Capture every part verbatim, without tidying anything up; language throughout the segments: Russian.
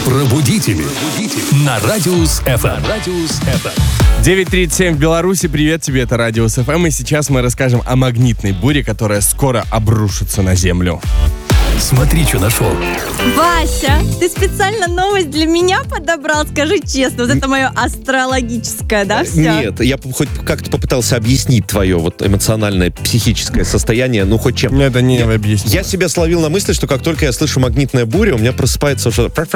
Пробудители. На Радиус эф эм. Радиус эф эм. девять тридцать семь в Беларуси. Привет тебе, это Радиус эф эм. И сейчас мы расскажем о магнитной буре, которая скоро обрушится на Землю. Смотри, что нашел. Вася, ты специально новость для меня подобрал? Скажи честно, вот это мое астрологическое, да, все? Нет, я хоть как-то попытался объяснить твое вот эмоциональное, психическое состояние, ну хоть чем. Это не объяснить. Я себя словил на мысли, что как только я слышу магнитная буря, у меня просыпается уже вот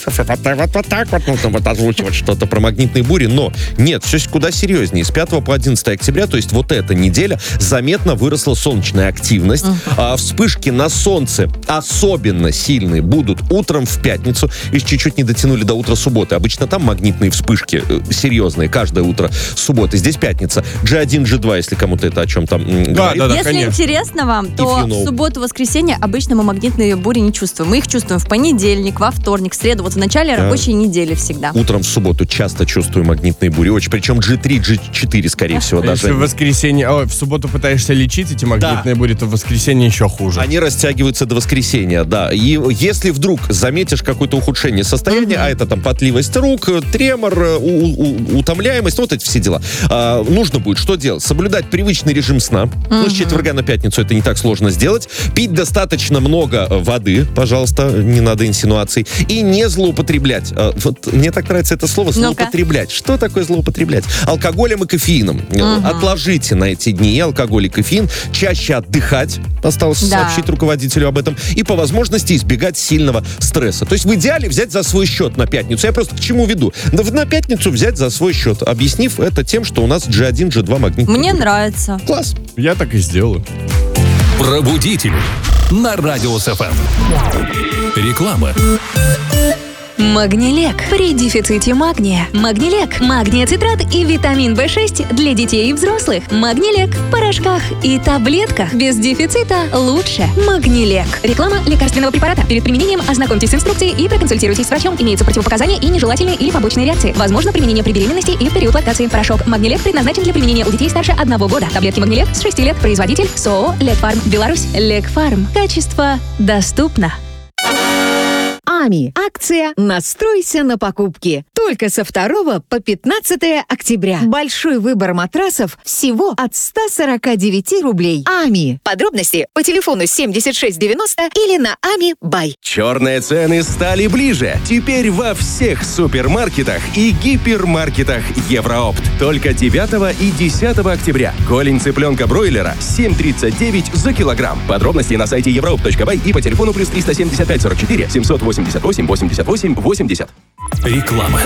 так вот нужно вот озвучивать что-то про магнитные бури, но нет, все куда серьезнее. С пятого по одиннадцатое октября, то есть вот эта неделя, заметно выросла солнечная активность. А вспышки на солнце особенно сильные будут утром в пятницу и чуть-чуть не дотянули до утра субботы. Обычно там магнитные вспышки э, серьезные каждое утро субботы. Здесь пятница. джи один, джи два, если кому-то это о чем там м, Да, говорит. да, да, Если конечно. интересно вам, то If you know. в субботу-воскресенье обычно мы магнитные бури не чувствуем. Мы их чувствуем в понедельник, во вторник, в среду, вот в начале Да. рабочей недели всегда. Утром в субботу часто чувствую магнитные бури. Очень, причем джи три, джи четыре, скорее всего, даже. Если в воскресенье, ой, в субботу пытаешься лечить эти магнитные бури, то в воскресенье еще хуже. Они растягиваются до воскресенья, да. И если вдруг заметишь какое-то ухудшение состояния, mm-hmm. а это там потливость рук, тремор, у- у- утомляемость, ну, вот эти все дела, а, нужно будет что делать? Соблюдать привычный режим сна. Mm-hmm. Ну, с четверга на пятницу это не так сложно сделать. Пить достаточно много воды, пожалуйста, не надо инсинуаций. И не злоупотреблять. А, вот мне так нравится это слово злоупотреблять. Что такое злоупотреблять? Алкоголем и кофеином. Mm-hmm. Отложите на эти дни и алкоголь, и кофеин. Чаще отдыхать. Осталось Да. сообщить руководителю об этом. И по возможности избегать сильного стресса. То есть в идеале взять за свой счет на пятницу. Я просто к чему веду? Да на пятницу взять за свой счет, объяснив это тем, что у нас джи один, джи два магнитные. Мне нравится. Класс. Я так и сделаю. Пробудители. На Радиус эф эм. Реклама. Магнилек. При дефиците магния. Магнилек. Магния цитрат и витамин вэ шесть для детей и взрослых. Магнилек. В порошках и таблетках. Без дефицита лучше. Магнилек. Реклама лекарственного препарата. Перед применением ознакомьтесь с инструкцией и проконсультируйтесь с врачом. Имеются противопоказания и нежелательные или побочные реакции. Возможно применение при беременности и в период лактации. Порошок Магнилек предназначен для применения у детей старше одного года. Таблетки Магнилек с шести лет. Производитель СООО Лекфарм. Беларусь. Лекфарм. Качество доступно. АМИ. Акция «Настройся на покупки». Только со второго по пятнадцатое октября. Большой выбор матрасов всего от ста сорока девяти рублей. АМИ. Подробности по телефону семьдесят шесть девяносто или на ами бай. Черные цены стали ближе. Теперь во всех супермаркетах и гипермаркетах Евроопт. Только девятого и десятого октября. Голень цыпленка бройлера семь тридцать девять за килограмм. Подробности на сайте еврооп точка бай и по телефону плюс триста семьдесят пять сорок четыре семьсот восемьдесят восемь восемьдесят восемь восемьдесят. Реклама.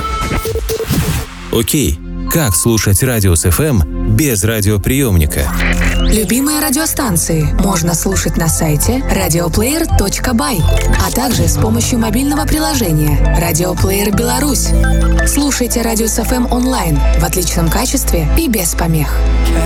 Окей, как слушать Радиус эф эм без радиоприемника? Любимые радиостанции можно слушать на сайте радиоплеер точка бай, а также с помощью мобильного приложения «Радиоплеер Беларусь». Слушайте Радиус эф эм онлайн в отличном качестве и без помех.